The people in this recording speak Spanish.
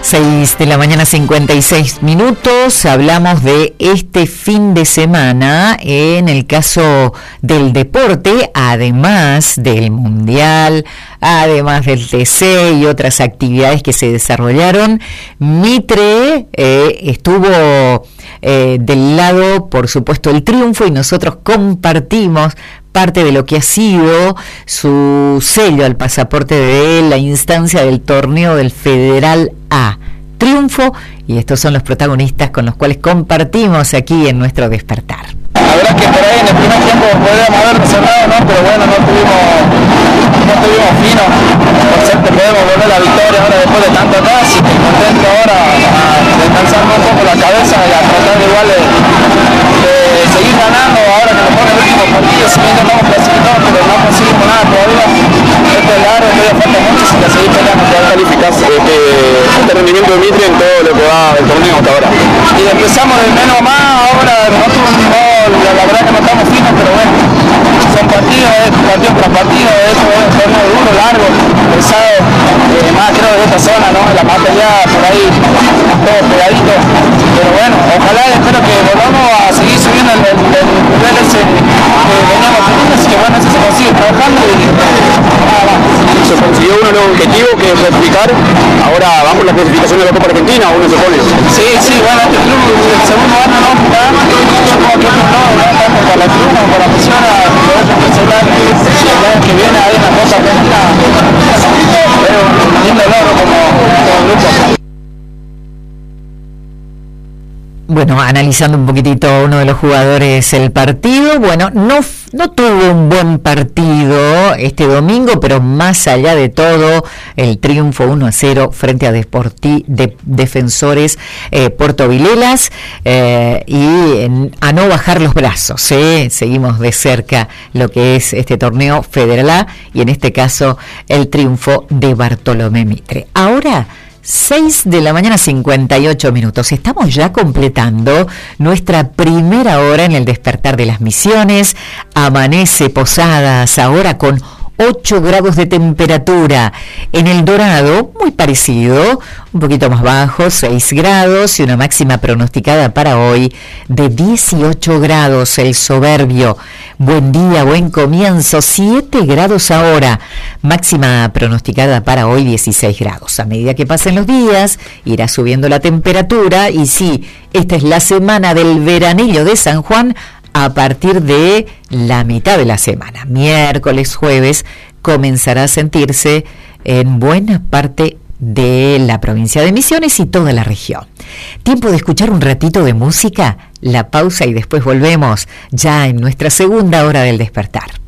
6 de la mañana, 56 minutos. Hablamos de este fin de semana en el caso del deporte, además del Mundial, además del TC y otras actividades que se desarrollaron. Mitre estuvo del lado, por supuesto, el triunfo, y nosotros compartimos parte de lo que ha sido su sello al pasaporte de la instancia del torneo del Federal A. Triunfo, y estos son los protagonistas con los cuales compartimos aquí en nuestro despertar. La verdad que por ahí en el primer tiempo podríamos habernos cerrado, ¿no? Pero bueno, no tuvimos fino. Por suerte podemos volver la victoria ahora después de tanto atrás, y contento ahora a descansar un poco la cabeza y a tratar igual de seguir ganando ahora que nos pone el último partido. Si bien no hemos clasificado, pero no conseguimos nada todavía. Este es largo, todavía falta mucho, y que seguir peleando para calificar este rendimiento de Mitre en todo lo que va del torneo hasta ahora. Y empezamos del menos más, ahora no tuvo un gol, la verdad que no estamos finos, pero bueno, son partidos, partido tras partido, eso es un torneo duro, largo, pesado, más creo de esta zona, ¿no? La más peleada por ahí, todo pegadito, pero bueno, ojalá, espero que volvamos a seguir subiendo el nivel ese que veníamos teniendo, así que bueno, eso se consigue trabajando y nada más. Se consiguió uno de los objetivos que es clasificar, ahora vamos a la clasificación de la Copa Argentina, uno se pone. Sí, bueno, este club, el segundo año no, como que no, tanto para la tribuna, para la afición, el año que viene hay una Copa Argentina, es un lindo logro como grupo. Bueno, analizando un poquitito uno de los jugadores el partido, bueno, no tuvo un buen partido este domingo, pero más allá de todo, el triunfo 1-0 frente a Defensores Puerto Vilelas, y a no bajar los brazos, seguimos de cerca lo que es este torneo Federal A, y en este caso el triunfo de Bartolomé Mitre. Ahora 6 de la mañana, 58 minutos. Estamos ya completando nuestra primera hora en el despertar de las Misiones. Amanece Posadas ahora con 8 grados de temperatura. En El Dorado, muy parecido, un poquito más bajo, 6 grados, y una máxima pronosticada para hoy de 18 grados. El Soberbio, buen día, buen comienzo, 7 grados ahora. Máxima pronosticada para hoy, 16 grados. A medida que pasen los días, irá subiendo la temperatura, y sí, esta es la semana del veranillo de San Juan. A partir de la mitad de la semana, miércoles, jueves, comenzará a sentirse en buena parte de la provincia de Misiones y toda la región. Tiempo de escuchar un ratito de música, la pausa, y después volvemos ya en nuestra segunda hora del despertar.